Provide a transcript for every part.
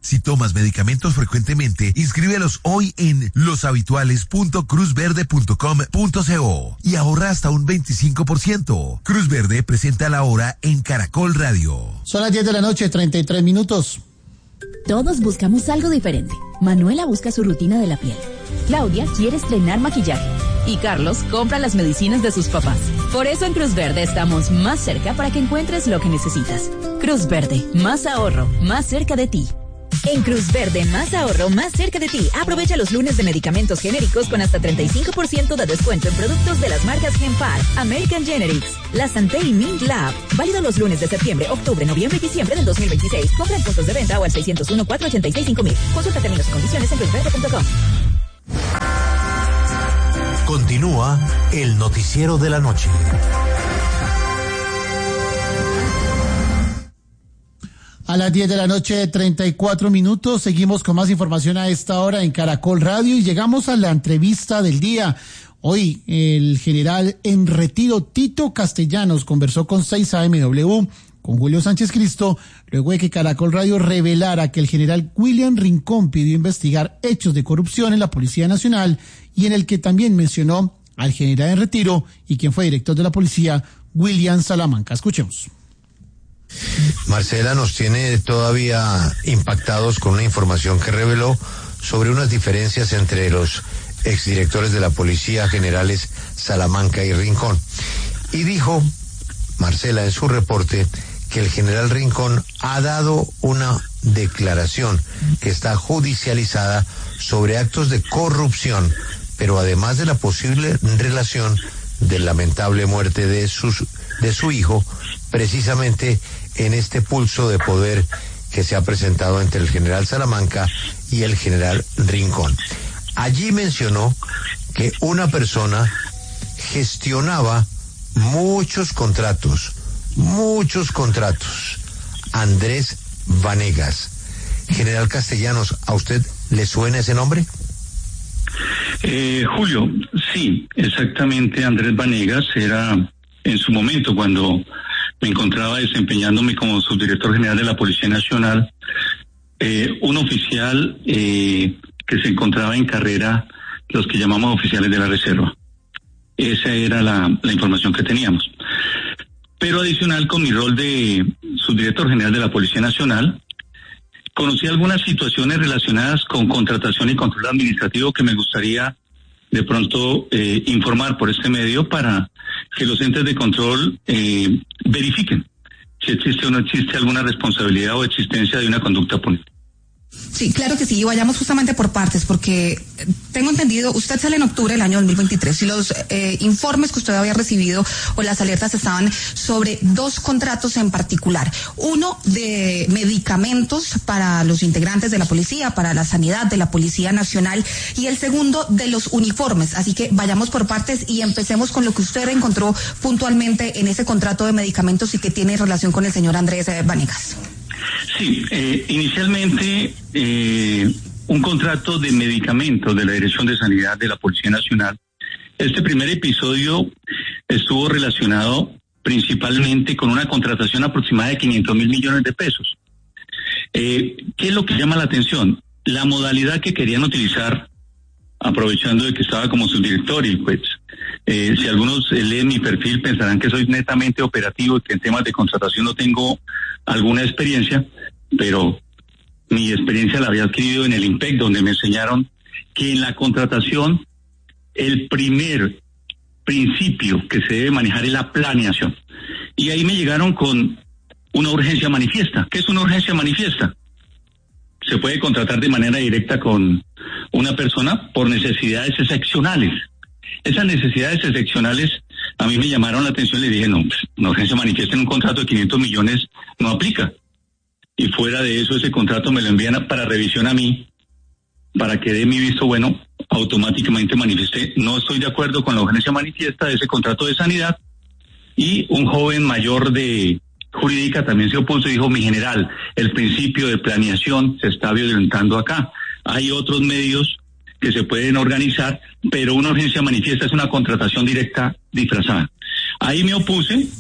Si tomas medicamentos frecuentemente, inscríbelos hoy en loshabituales.cruzverde.com.co y ahorra hasta un 25%. Cruz Verde presenta la hora en Caracol Radio. Son las 10 de la noche, 33 minutos. Todos buscamos algo diferente. Manuela busca su rutina de la piel. Claudia quiere estrenar maquillaje. Y Carlos compra las medicinas de sus papás. Por eso en Cruz Verde estamos más cerca para que encuentres lo que necesitas. Cruz Verde, más ahorro, más cerca de ti. En Cruz Verde, más ahorro, más cerca de ti. Aprovecha los lunes de medicamentos genéricos con hasta 35% de descuento en productos de las marcas Genpar, American Generics, La Santé y Mint Lab. Válido los lunes de septiembre, octubre, noviembre y diciembre del 2026. Compra en puntos de venta o al 601-486-5000. Consulta términos y condiciones en cruzverde.com. Continúa el noticiero de la noche. A las 10 de la noche, 34 minutos, seguimos con más información a esta hora en Caracol Radio y llegamos a la entrevista del día. Hoy el general en retiro Tito Castellanos conversó con 6AMW, con Julio Sánchez Cristo, luego de que Caracol Radio revelara que el general William Rincón pidió investigar hechos de corrupción en la Policía Nacional y en el que también mencionó al general en retiro y quien fue director de la policía, William Salamanca. Escuchemos. Marcela nos tiene todavía impactados con una información que reveló sobre unas diferencias entre los exdirectores de la policía, generales Salamanca y Rincón. Y dijo, Marcela, en su reporte, que el general Rincón ha dado una declaración que está judicializada sobre actos de corrupción, pero además de la posible relación de lamentable muerte de su hijo, precisamente en este pulso de poder que se ha presentado entre el general Salamanca y el general Rincón. Allí mencionó que una persona gestionaba muchos contratos, Andrés Vanegas. General Castellanos, ¿a usted le suena ese nombre? Julio, sí, exactamente. Andrés Vanegas era, en su momento, cuando me encontraba desempeñándome como subdirector general de la Policía Nacional, un oficial que se encontraba en carrera, los que llamamos oficiales de la reserva. Esa era la información que teníamos. Pero adicional, con mi rol de subdirector general de la Policía Nacional, conocí algunas situaciones relacionadas con contratación y control administrativo que me gustaría de pronto informar por este medio para que los entes de control verifiquen si existe o no existe alguna responsabilidad o existencia de una conducta punible. Sí, claro que sí, y vayamos justamente por partes, porque tengo entendido, usted sale en octubre del año 2023 y los informes que usted había recibido o las alertas estaban sobre dos contratos en particular. Uno de medicamentos para los integrantes de la policía, para la sanidad de la Policía Nacional, y el segundo de los uniformes. Así que vayamos por partes y empecemos con lo que usted encontró puntualmente en ese contrato de medicamentos y que tiene relación con el señor Andrés Vanegas. Sí, inicialmente un contrato de medicamentos de la Dirección de Sanidad de la Policía Nacional. Este primer episodio estuvo relacionado principalmente con una contratación aproximada de 500.000 millones de pesos. ¿Qué es lo que llama la atención? La modalidad que querían utilizar, aprovechando de que estaba como subdirector, y pues si algunos leen mi perfil pensarán que soy netamente operativo y que en temas de contratación no tengo alguna experiencia, pero mi experiencia la había adquirido en el IMPEC, donde me enseñaron que en la contratación el primer principio que se debe manejar es la planeación. Y ahí me llegaron con una urgencia manifiesta. ¿Qué es una urgencia manifiesta? Se puede contratar de manera directa con una persona por necesidades excepcionales. Esas necesidades excepcionales a mí me llamaron la atención y le dije, no, pues, una urgencia manifiesta en un contrato de 500 millones no aplica. Y fuera de eso, ese contrato me lo envían para revisión a mí, para que dé mi visto bueno. Automáticamente manifesté, no estoy de acuerdo con la urgencia manifiesta de ese contrato de sanidad, y un joven mayor de jurídica también se opuso y dijo, mi general, el principio de planeación se está violentando acá. Hay otros medios que se pueden organizar, pero una urgencia manifiesta es una contratación directa disfrazada. Ahí me opuse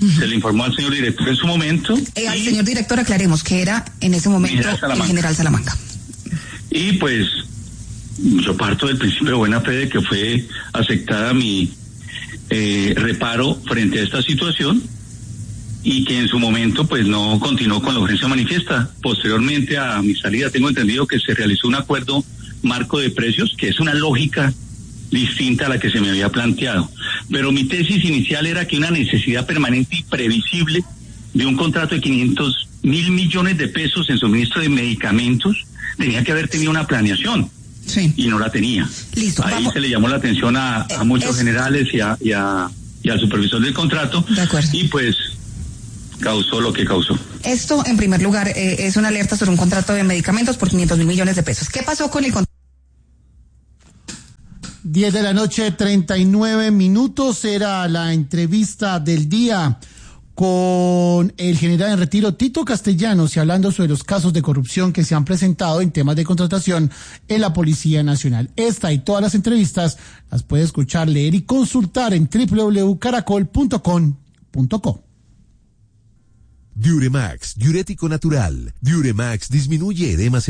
Se le informó al señor director en su momento. Al señor director aclaremos que era en ese momento el general Salamanca. Y pues yo parto del principio de buena fe de que fue aceptada mi reparo frente a esta situación y que en su momento pues no continuó con la urgencia manifiesta. Posteriormente a mi salida tengo entendido que se realizó un acuerdo marco de precios, que es una lógica distinta a la que se me había planteado. Pero mi tesis inicial era que una necesidad permanente y previsible de un contrato de 500.000 millones de pesos en suministro de medicamentos tenía que haber tenido una planeación. Sí. Y no la tenía. Listo, ahí vamos. Se le llamó la atención a muchos generales y al supervisor del contrato. De acuerdo. Y pues causó lo que causó. Esto, en primer lugar, es una alerta sobre un contrato de medicamentos por 500.000 millones de pesos. ¿Qué pasó con el contrato? 10 de la noche, 39 minutos, era la entrevista del día con el general en retiro Tito Castellanos y hablando sobre los casos de corrupción que se han presentado en temas de contratación en la Policía Nacional. Esta y todas las entrevistas las puede escuchar, leer y consultar en www.caracol.com.co. Diuremax, diurético natural. Diuremax disminuye edemas